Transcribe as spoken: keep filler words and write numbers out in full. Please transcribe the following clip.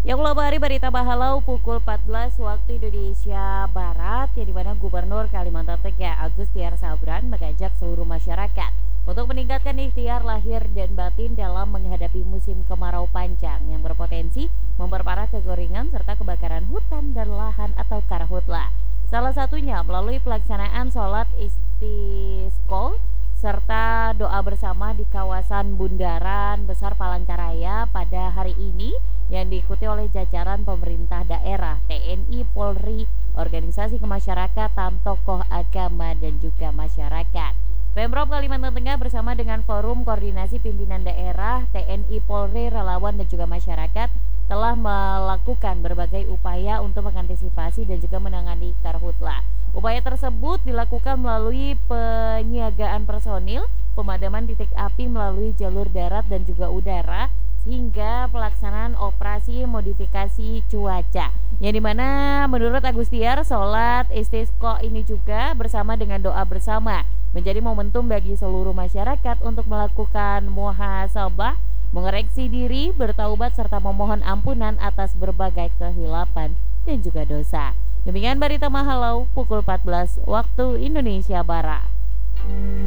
Yang ulama hari Barita Bahalau pukul empat belas waktu Indonesia Barat, yang dimana Gubernur Kalimantan Tengah Agustiar Sabran mengajak seluruh masyarakat untuk meningkatkan ikhtiar lahir dan batin dalam menghadapi musim kemarau panjang yang berpotensi memperparah kekeringan serta kebakaran hutan dan lahan atau karhutla. Salah satunya melalui pelaksanaan sholat istisqa serta doa bersama di kawasan Bundaran Besar Palangkaraya pada hari ini yang diikuti oleh jajaran pemerintah daerah, T N I, Polri, organisasi kemasyarakatan, tokoh agama dan juga masyarakat. Pemprov Kalimantan Tengah bersama dengan Forum Koordinasi Pimpinan Daerah, T N I, Polri, relawan dan juga masyarakat telah melakukan berbagai upaya untuk mengantisipasi dan juga menangani karhutla. Upaya tersebut dilakukan melalui penyiagaan personil, pemadaman titik api melalui jalur darat dan juga udara, hingga pelaksanaan operasi modifikasi cuaca. Yang dimana menurut Agustiar, sholat istisqa ini juga bersama dengan doa bersama menjadi momentum bagi seluruh masyarakat untuk melakukan muhasabah, mengoreksi diri, bertaubat serta memohon ampunan atas berbagai kehilapan dan juga dosa. Demikian Barita Bahalau pukul empat belas waktu Indonesia Barat.